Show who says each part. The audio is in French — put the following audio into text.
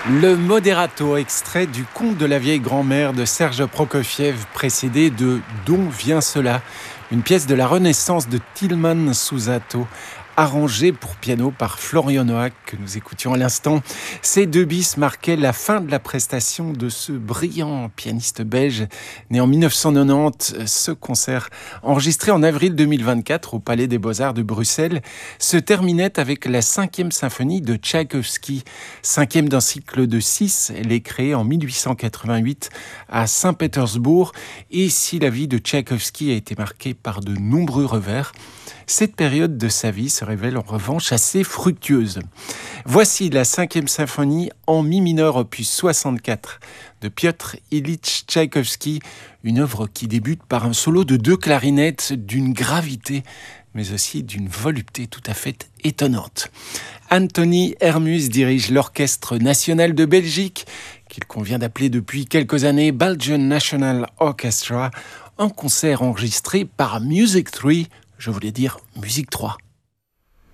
Speaker 1: Le moderato, extrait du Conte de la vieille grand-mère de Serge Prokofiev, précédé de D'où vient cela, une pièce de la Renaissance de Tilman Susato, arrangée pour piano par Florian Noack, que nous écoutions à l'instant. Ces deux bis marquaient la fin de la prestation de ce brillant pianiste belge, né en 1990. Ce concert, enregistré en avril 2024 au Palais des Beaux-Arts de Bruxelles, se terminait avec la 5e symphonie de Tchaïkovski, 5e d'un cycle de 6. Elle est créée en 1888 à Saint-Pétersbourg. Et si la vie de Tchaïkovski a été marquée par de nombreux revers, cette période de sa vie se révèle en revanche assez fructueuse. Voici la 5e symphonie en mi mineur opus 64 de Piotr Ilyich Tchaïkovski, une œuvre qui débute par un solo de 2 clarinettes d'une gravité mais aussi d'une volupté tout à fait étonnante. Anthony Hermus dirige l'Orchestre national de Belgique, qu'il convient d'appeler depuis quelques années Belgian National Orchestra, un concert enregistré par Music 3, je voulais dire Musique 3.